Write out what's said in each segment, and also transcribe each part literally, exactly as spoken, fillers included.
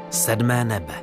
Sedmé nebe.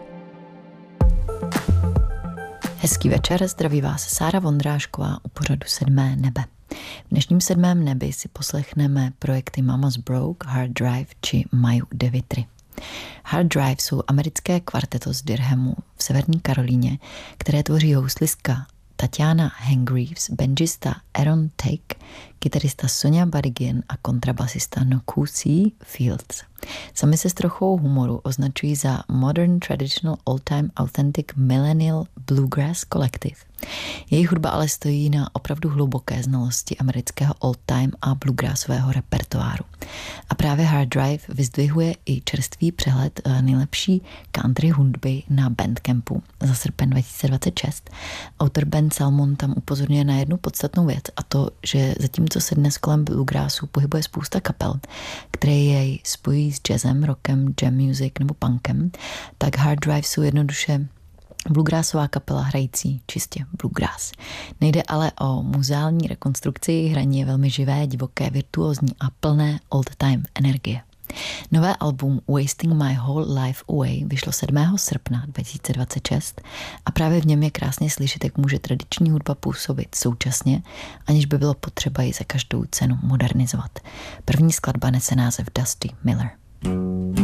Hezký večer, zdraví vás Sára Vondrášková u pořadu Sedmé nebe. V dnešním Sedmém nebi si poslechneme projekty Mama's Broke, Hard Drive či Maju de Vitry. Hard Drive jsou americké kvarteto z Durhamu v Severní Karolíně, které tvoří houslistka Tatiana Hargreaves, benžista Aaron Take, kytarista Sonja Badigian a kontrabasista Nokusi Fields. Sami se s trochou humoru označují za Modern Traditional Old-Time Authentic Millennial Bluegrass Collective. Jejich hudba ale stojí na opravdu hluboké znalosti amerického old-time a bluegrassového repertoáru. A právě Hard Drive vyzdvihuje i čerstvý přehled nejlepší country hudby na Bandcampu za srpen dva tisíce dvacet šest. Autor Ben Salmon tam upozorňuje na jednu podstatnou věc, a to, že zatímco se dnes kolem bluegrassu pohybuje spousta kapel, které jej spojí s jazzem, rockem, jam music nebo punkem, tak Hard Drive jsou jednoduše bluegrassová kapela hrající čistě bluegrass. Nejde ale o muzeální rekonstrukci, hraní je velmi živé, divoké, virtuózní a plné old-time energie. Nové album Wasting My Whole Life Away vyšlo sedmého srpna dva tisíce dvacet šest a právě v něm je krásně slyšet, jak může tradiční hudba působit současně, aniž by bylo potřeba ji za každou cenu modernizovat. První skladba nese název Dusty Miller.